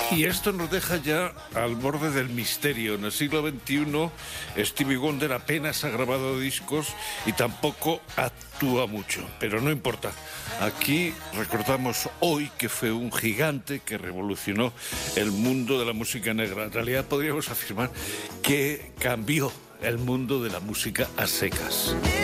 Y esto nos deja ya al borde del misterio. En el siglo XXI, Stevie Wonder apenas ha grabado discos y tampoco actúa mucho. Pero no importa. Aquí recordamos hoy que fue un gigante que revolucionó el mundo de la música negra. En realidad podríamos afirmar que cambió el mundo de la música a secas.